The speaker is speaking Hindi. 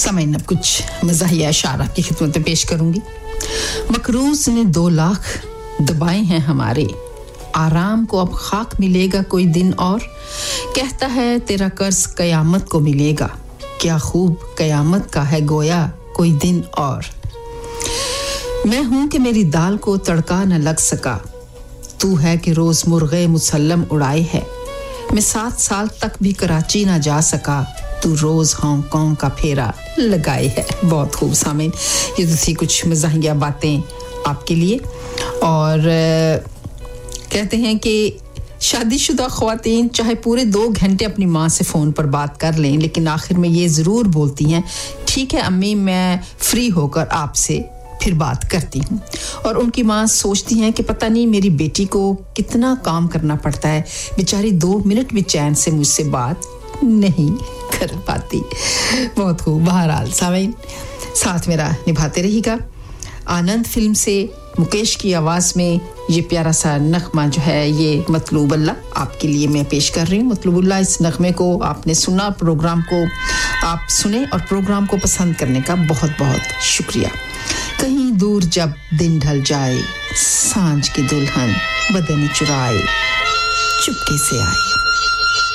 समय अब कुछ मज़ाहिया इशारा की खिदमत में पेश करूंगी। मकरूज ने 2 लाख दबाए हैं हमारे, आराम को अब खाक मिलेगा कोई दिन और, कहता है तेरा कर्ज कयामत को मिलेगा, क्या खूब कयामत का है गोया कोई दिन और। मैं हूं कि मेरी दाल को तड़का न लग सका, तू है कि रोज मुर्गे मुसल्लम उड़ाए है, मैं 7 साल तक भी कराची ना जा सका, तू रोज हांगकांग का फेरा लगाए है। बहुत खूब सामीन, ये तो थी कुछ मज़ाहिया बातें आपके लिए। और कहते हैं कि शादीशुदा ख़वातीन चाहे पूरे 2 घंटे अपनी माँ से फ़ोन पर बात कर लें, लेकिन आखिर में ये ज़रूर बोलती हैं, ठीक है अम्मी मैं फ्री होकर आपसे फिर बात करती हूँ। और उनकी माँ सोचती हैं कि पता नहीं मेरी बेटी को कितना काम करना पड़ता है, बेचारी 2 मिनट भी चैन से मुझसे बात नहीं कर पाती। बहुत खूब। बहरहाल सामीन साथ मेरा निभाते रहिएगा। आनंद फिल्म से मुकेश की आवाज़ में ये प्यारा सा नगमा जो है, ये मतलूबुल्लाह आपके लिए मैं पेश कर रही हूँ। मतलूबुल्लाह इस नगमे को आपने सुना, प्रोग्राम को आप सुने और प्रोग्राम को पसंद करने का बहुत बहुत शुक्रिया। कहीं दूर जब दिन ढल जाए, सांझ की दुल्हन बदन चुराए चुपके से आए।